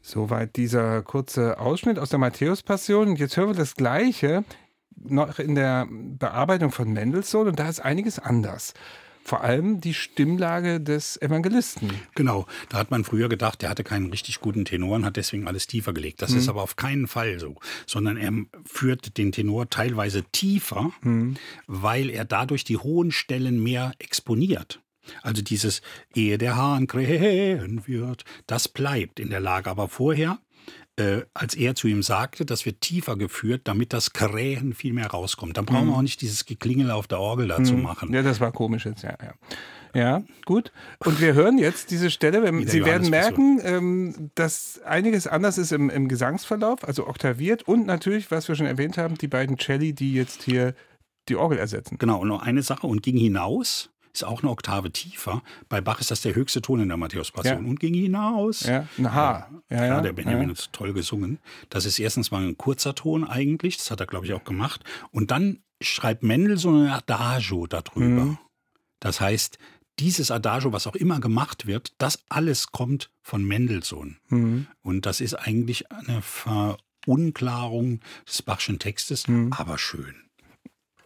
Soweit dieser kurze Ausschnitt aus der Matthäus-Passion. Jetzt hören wir das Gleiche noch in der Bearbeitung von Mendelssohn und da ist einiges anders. Vor allem die Stimmlage des Evangelisten. Genau, da hat man früher gedacht, der hatte keinen richtig guten Tenor und hat deswegen alles tiefer gelegt. Das ist aber auf keinen Fall so, sondern er führt den Tenor teilweise tiefer, weil er dadurch die hohen Stellen mehr exponiert. Also dieses ehe der Hahn krähen wird, das bleibt in der Lage. Aber vorher, als er zu ihm sagte, das wird tiefer geführt, damit das Krähen viel mehr rauskommt. Dann brauchen wir auch nicht dieses Geklingel auf der Orgel dazu machen. Ja, das war komisch jetzt, ja. Ja, gut. Und wir hören jetzt diese Stelle. Sie werden merken, dass einiges anders ist im Gesangsverlauf, also oktaviert und natürlich, was wir schon erwähnt haben, die beiden Celli, die jetzt hier die Orgel ersetzen. Genau, und noch eine Sache, und ging hinaus. Ist auch eine Oktave tiefer. Bei Bach ist das der höchste Ton in der Matthäus-Passion. Ja. Und ging hinaus. Ja, ein H. Ja, der Benjamin hat toll gesungen. Das ist erstens mal ein kurzer Ton eigentlich. Das hat er, glaube ich, auch gemacht. Und dann schreibt Mendelssohn ein Adagio darüber. Das heißt, dieses Adagio, was auch immer gemacht wird, das alles kommt von Mendelssohn. Und das ist eigentlich eine Verunklarung des Bachschen Textes, aber schön.